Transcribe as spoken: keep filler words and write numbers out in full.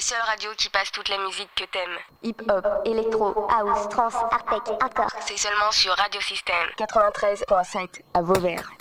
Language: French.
seule radio qui passe toute la musique que t'aimes. Hip-hop, électro, house, trance, artec, hardcore. C'est seulement sur Radio Système quatre-vingt-treize virgule sept à Vauvert.